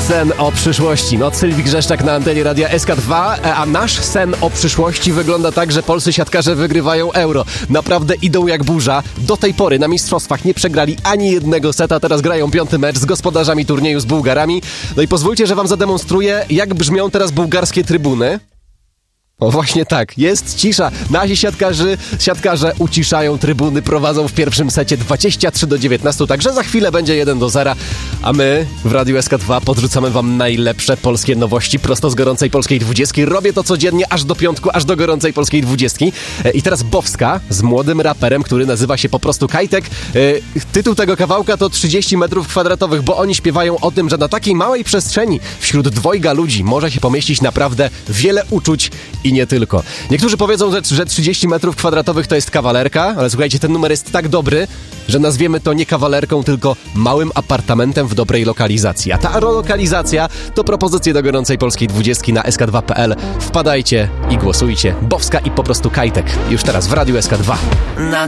Sen o przyszłości. No, Sylwii Grzeszczak na antenie Radia SK2, a nasz sen o przyszłości wygląda tak, że polscy siatkarze wygrywają Euro. Naprawdę idą jak burza. Do tej pory na mistrzostwach nie przegrali ani jednego seta, teraz grają 5. mecz z gospodarzami turnieju, z Bułgarami. No i pozwólcie, że wam zademonstruję, jak brzmią teraz bułgarskie trybuny. O, właśnie tak, jest cisza. Nasi siatkarze uciszają trybuny, prowadzą w pierwszym secie 23-19, także za chwilę będzie 1-0, a my w Radiu SK2 podrzucamy wam najlepsze polskie nowości prosto z gorącej polskiej 20. Robię to codziennie aż do piątku, aż do gorącej polskiej 20. I teraz Bowska z młodym raperem, który nazywa się po prostu Kajtek. Tytuł tego kawałka to 30 metrów kwadratowych, bo oni śpiewają o tym, że na takiej małej przestrzeni wśród dwojga ludzi może się pomieścić naprawdę wiele uczuć i nie tylko. Niektórzy powiedzą, że 30 metrów kwadratowych to jest kawalerka, ale słuchajcie, ten numer jest tak dobry, że nazwiemy to nie kawalerką, tylko małym apartamentem w dobrej lokalizacji. A ta lokalizacja to propozycje do gorącej polskiej 20 na sk2.pl. Wpadajcie i głosujcie. Bowska i po prostu Kajtek. Już teraz w Radiu SK2.